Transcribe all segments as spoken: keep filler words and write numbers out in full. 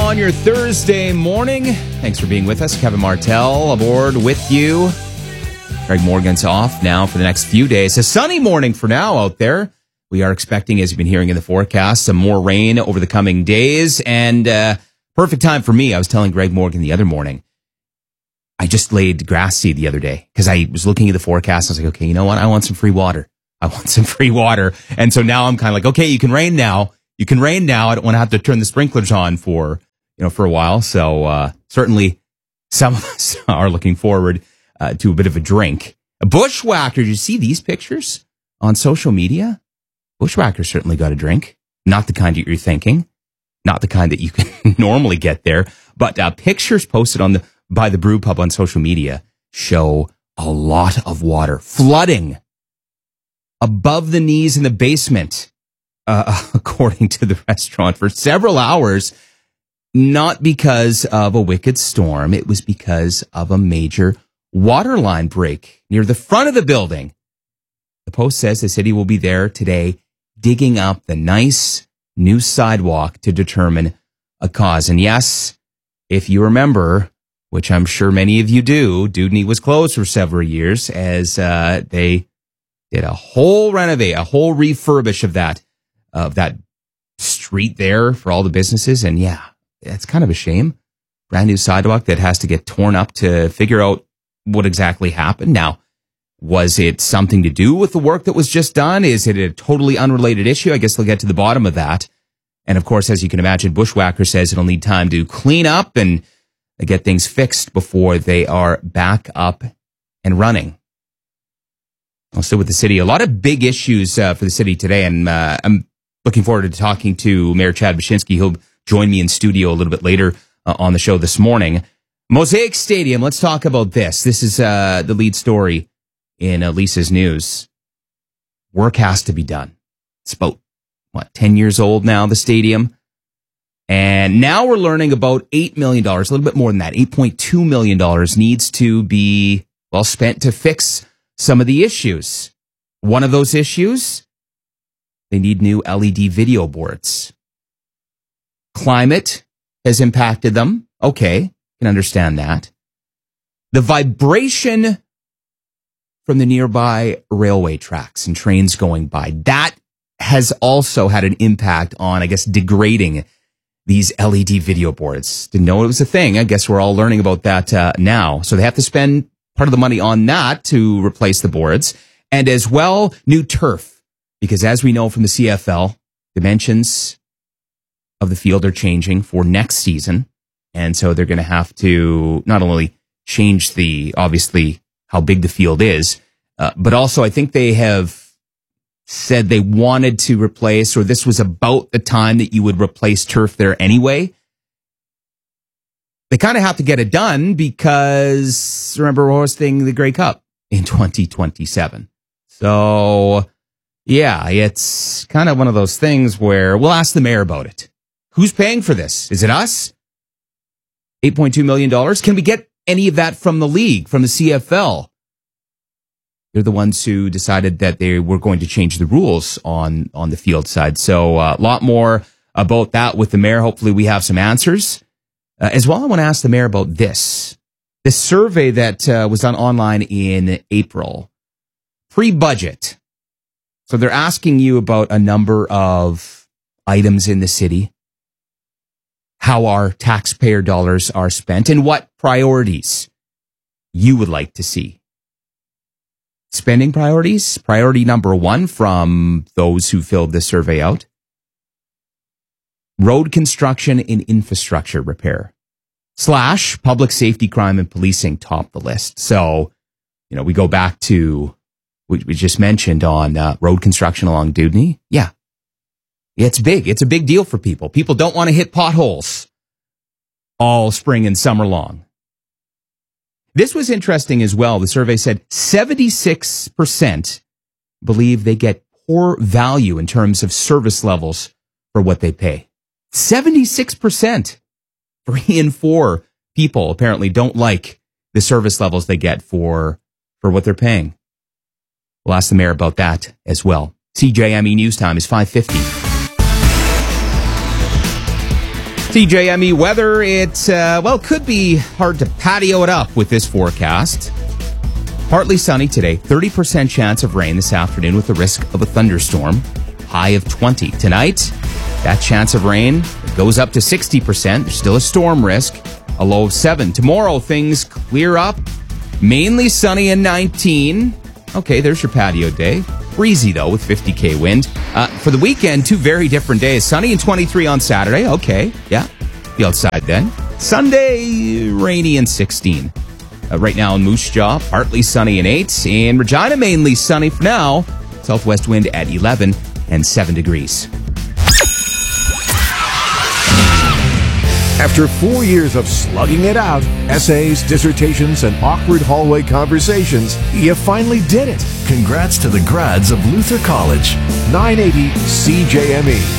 on your Thursday morning. Thanks for being with us. Kevin Martell aboard with you. Greg Morgan's off now for the next few days. A sunny morning for now out there. We are expecting, as you've been hearing in the forecast, some more rain over the coming days. And uh, perfect time for me. I was telling Greg Morgan the other morning, I just laid grass seed the other day because I was looking at the forecast. I was like, okay, you know what? I want some free water. I want some free water. And so now I'm kind of like, okay, you can rain now. You can rain now. I don't want to have to turn the sprinklers on for, you know, for a while. So uh, certainly some of us are looking forward uh, to a bit of a drink. A bushwhacker. Did you see these pictures on social media? Bushwhacker certainly got a drink. Not the kind that you're thinking. Not the kind that you can normally get there. But uh, pictures posted on the by the brew pub on social media show a lot of water flooding above the knees in the basement, uh, according to the restaurant, for several hours. Not because of a wicked storm. It was because of a major water line break near the front of the building. The Post says the city will be there today digging up the nice new sidewalk to determine a cause. And yes, if you remember, which I'm sure many of you do, Dewdney was closed for several years as uh, they did a whole renovate, a whole refurbish of that, of that street there for all the businesses. And yeah, it's kind of a shame. Brand new sidewalk that has to get torn up to figure out what exactly happened. Now, was it something to do with the work that was just done? Is it a totally unrelated issue? I guess they'll get to the bottom of that. And of course, as you can imagine, Bushwhacker says it'll need time to clean up and get things fixed before they are back up and running. I'll stay with the city. A lot of big issues uh, for the city today, and uh, I'm looking forward to talking to Mayor Chad Wyszynski. He'll join me in studio a little bit later uh, on the show this morning. Mosaic Stadium, let's talk about this. This is uh, the lead story in uh, Lisa's News. Work has to be done. It's about, what, ten years old now, the stadium? And now we're learning about eight million dollars, a little bit more than that, eight point two million dollars needs to be, well, spent to fix some of the issues. One of those issues, they need new L E D video boards. Climate has impacted them. Okay, can understand that. The vibration from the nearby railway tracks and trains going by, that has also had an impact on, I guess, degrading these L E D video boards. Didn't know it was a thing. I guess we're all learning about that uh, now. So they have to spend part of the money on that to replace the boards. And as well, new turf. Because as we know from the C F L, dimensions of the field are changing for next season. And so they're going to have to not only change the, obviously, how big the field is, uh, but also I think they have said they wanted to replace, or this was about the time that you would replace turf there anyway. They kind of have to get it done because, remember, we're hosting the Grey Cup in twenty twenty-seven. So, yeah, it's kind of one of those things where we'll ask the mayor about it. Who's paying for this? Is it us? eight point two million dollars? Can we get any of that from the league, from the C F L? They're the ones who decided that they were going to change the rules on, on the field side. So a uh, lot more about that with the mayor. Hopefully we have some answers. Uh, as well, I want to ask the mayor about this. This survey that uh, was done online in April. Pre-budget. So they're asking you about a number of items in the city, how our taxpayer dollars are spent, and what priorities you would like to see. Spending priorities. Priority number one from those who filled this survey out. Road construction and infrastructure repair. Slash public safety, crime, and policing top the list. So, you know, we go back to what we just mentioned on uh, road construction along Dewdney. Yeah. It's big. It's a big deal for people. People don't want to hit potholes all spring and summer long. This was interesting as well. The survey said seventy-six percent believe they get poor value in terms of service levels for what they pay. seventy-six percent. Three in four people apparently don't like the service levels they get for, for what they're paying. We'll ask the mayor about that as well. C J M E News Time is five fifty. C J M E weather, it, uh, well, could be hard to patio it up with this forecast. Partly sunny today, thirty percent chance of rain this afternoon with the risk of a thunderstorm, high of twenty. Tonight, that chance of rain goes up to sixty percent. There's still a storm risk, a low of seven. Tomorrow, things clear up, mainly sunny and nineteen. Okay, there's your patio day. Breezy, though, with fifty K wind. Uh, for the weekend, two very different days. Sunny and twenty-three on Saturday. Okay, yeah. Be outside then. Sunday, rainy and sixteen. Uh, right now in Moose Jaw, partly sunny and eight. In Regina, mainly sunny for now. Southwest wind at eleven and seven degrees. After four years of slugging it out, essays, dissertations, and awkward hallway conversations, you finally did it. Congrats to the grads of Luther College. nine eighty C J M E.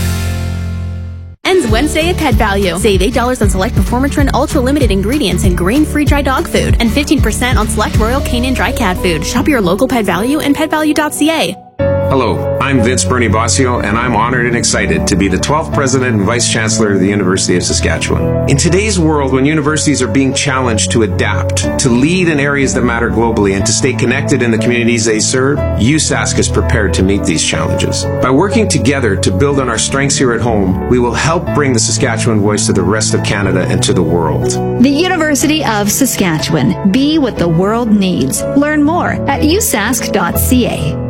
Ends Wednesday at Pet Value. Save eight dollars on select Performatrin Ultra Limited ingredients and grain-free dry dog food, and fifteen percent on select Royal Canin dry cat food. Shop your local Pet Value and pet value dot c a. Hello, I'm Vince Bernie Bossio, and I'm honored and excited to be the twelfth President and Vice Chancellor of the University of Saskatchewan. In today's world, when universities are being challenged to adapt, to lead in areas that matter globally, and to stay connected in the communities they serve, U S A S C is prepared to meet these challenges. By working together to build on our strengths here at home, we will help bring the Saskatchewan voice to the rest of Canada and to the world. The University of Saskatchewan. Be what the world needs. Learn more at u sask dot c a.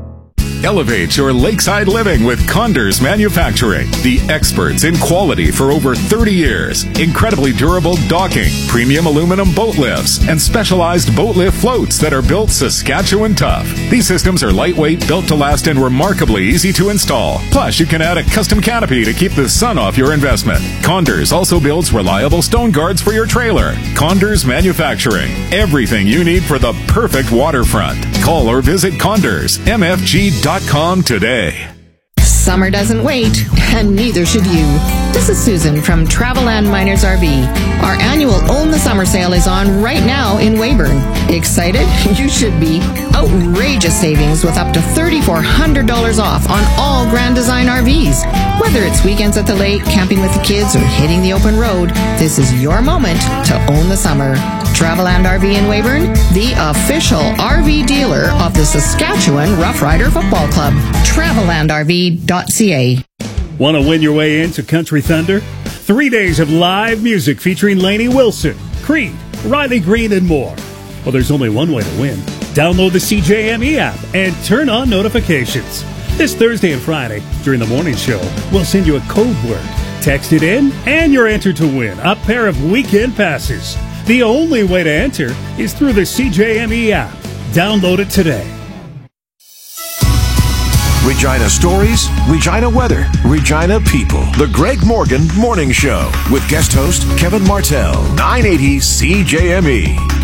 Elevate your lakeside living with Condors Manufacturing, the experts in quality for over thirty years. Incredibly durable docking, premium aluminum boat lifts, and specialized boat lift floats that are built Saskatchewan tough. These systems are lightweight, built to last, and remarkably easy to install. Plus, you can add a custom canopy to keep the sun off your investment. Condors also builds reliable stone guards for your trailer. Condors Manufacturing, everything you need for the perfect waterfront. Call or visit Condors M F G dot com today. Summer doesn't wait, and neither should you. This is Susan from Traveland Miners R V. Our annual Own the Summer sale is on right now in Weyburn. Excited? You should be. Outrageous savings with up to three thousand four hundred dollars off on all Grand Design R Vs. Whether it's weekends at the lake, camping with the kids, or hitting the open road, this is your moment to own the summer. Traveland R V in Weyburn, the official R V dealer of the Saskatchewan Rough Rider Football Club. Traveland R V dot c a. Want to win your way into Country Thunder? Three days of live music featuring Lainey Wilson, Creed, Riley Green, and more. Well, there's only one way to win. Download the C J M E app and turn on notifications. This Thursday and Friday, during the morning show, we'll send you a code word. Text it in, and you're entered to win a pair of weekend passes. The only way to enter is through the C J M E app. Download it today. Regina stories, Regina weather, Regina people. The Greg Morgan Morning Show with guest host Kevin Martell. nine eighty C J M E.